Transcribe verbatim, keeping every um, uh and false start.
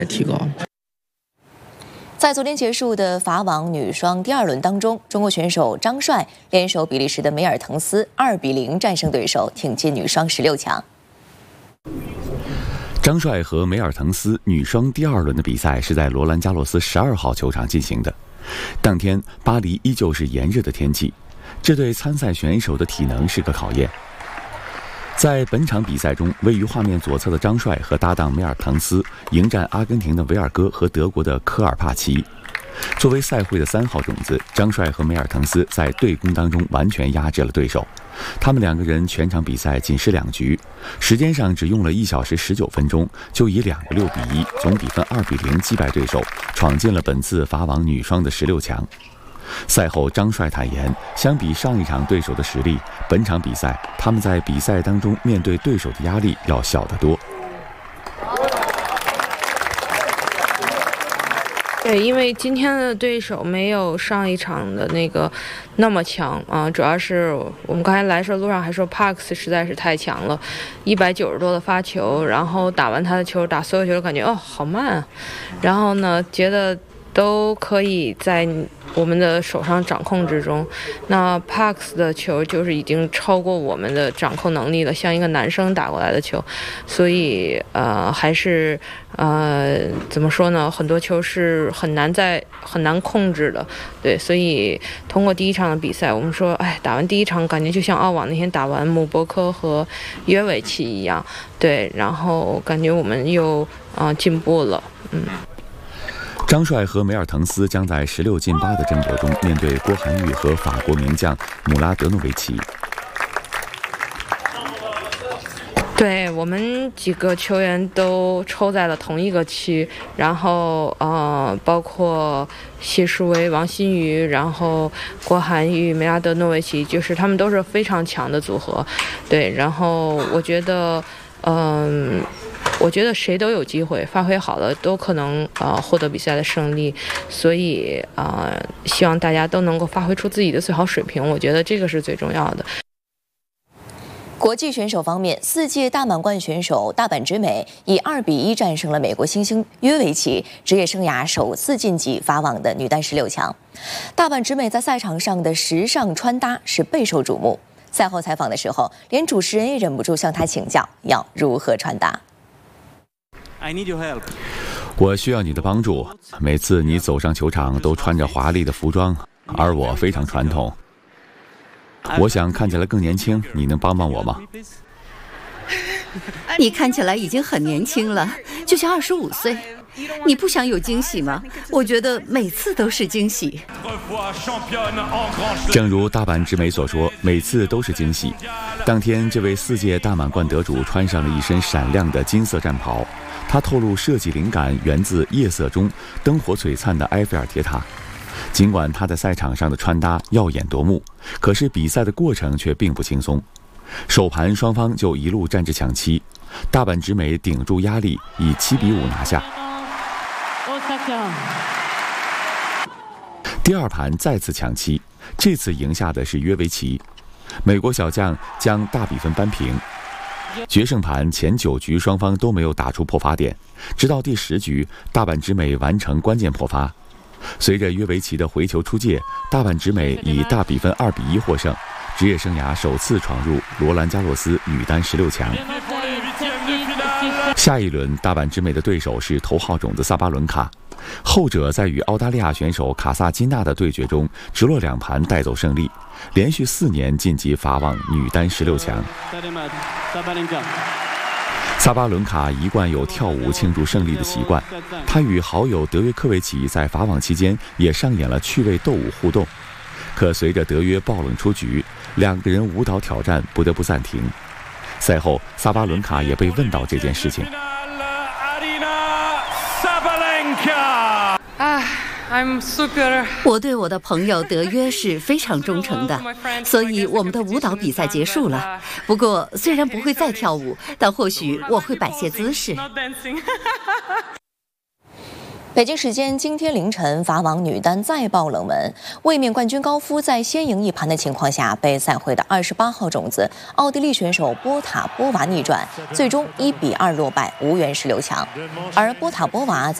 提高。 在昨天结束的法网女双第二轮当中，中国选手张帅联手比利时的梅尔滕斯二比零战胜对手，挺进女双十六强。 张帅和梅尔滕斯女双第二轮的比赛是在罗兰加洛斯十二号球场进行的。当天巴黎依旧是炎热的天气，这对参赛选手的体能是个考验。在本场比赛中，位于画面左侧的张帅和搭档梅尔滕斯迎战阿根廷的维尔戈和德国的科尔帕奇。作为赛会的三号种子，张帅和梅尔滕斯在对攻当中完全压制了对手。他们两个人全场比赛仅失两局，时间上只用了一小时十九分钟，就以两个六比一总比分二比零击败对手，闯进了本次法网女双的十六强。赛后，张帅坦言，相比上一场对手的实力，本场比赛他们在比赛当中面对对手的压力要小得多。 对，因为今天的对手没有上一场的那个那么强啊、呃，主要是我们刚才来的时候路上还说 Parks 实在是太强了，一百九十多的发球，然后打完他的球，打所有球都感觉哦好慢啊，然后呢觉得都可以在我们的手上掌控之中。那 Parks 的球就是已经超过我们的掌控能力了，像一个男生打过来的球，所以呃还是呃怎么说呢，很多球是很难在很难控制的。对，所以通过第一场的比赛，我们说哎，打完第一场感觉就像澳网那天打完姆博科和约维奇一样，对，然后感觉我们又啊、呃、进步了。嗯。 张帅和梅尔滕斯将在十六进八的争夺中面对郭涵予和法国名将姆拉德诺维奇。 对，我们几个球员都抽在了同一个区，然后呃，包括谢淑薇、王欣瑜，然后郭涵予、梅拉德诺维奇，就是他们都是非常强的组合。对，然后我觉得，嗯、呃。我觉得谁都有机会，发挥好了都可能呃获得比赛的胜利，所以呃希望大家都能够发挥出自己的最好水平，我觉得这个是最重要的。 国际选手方面，四届大满贯选手大阪直美以二比一战胜了美国新星约维奇，职业生涯首次晋级法网的女单十六强。大阪直美在赛场上的时尚穿搭是备受瞩目。赛后采访的时候，连主持人也忍不住向她请教要如何穿搭。 I need your help. 我需要你的帮助。每次你走上球场都穿着华丽的服装，而我非常传统。我想看起来更年轻，你能帮帮我吗？ 你看起来已经很年轻了，就像二十五岁。你不想有惊喜吗？我觉得每次都是惊喜。 正如大阪直美所说，每次都是惊喜。当天，这位四届大满贯得主穿上了一身闪亮的金色战袍。他透露设计灵感源自夜色中灯火璀璨的埃菲尔铁塔。尽管他在赛场上的穿搭耀眼夺目，可是比赛的过程却并不轻松。首盘双方就一路战至抢七，大阪直美顶住压力，以七比五拿下。第二盘再次抢七，这次赢下的是约维奇。美国小将将大比分扳平。决胜盘前九局双方都没有打出破发点，直到第十局，大阪直美完成关键破发。随着约维奇的回球出界，大阪直美以大比分二比一获胜，职业生涯首次闯入罗兰加洛斯女单十六强。下一轮，大阪直美的对手是头号种子萨巴伦卡，后者在与澳大利亚选手卡萨金娜的对决中直落两盘带走胜利，连续四年晋级法网女单十六强。萨巴伦卡一贯有跳舞庆祝胜利的习惯，他与好友德约科维奇在法网期间也上演了趣味斗舞互动。可随着德约爆冷出局，两个人舞蹈挑战不得不暂停。赛后，萨巴伦卡也被问到这件事情。 啊。我对我的朋友德约是非常忠诚的，所以我们的舞蹈比赛结束了。不过虽然不会再跳舞，但或许我会摆些姿势。 北京时间今天凌晨，法网女单再爆冷门，卫冕冠军高夫在先赢一盘的情况下，被赛会的二十八号种子奥地利选手波塔波娃逆转，最终一比二落败，无缘十六强。而波塔波娃在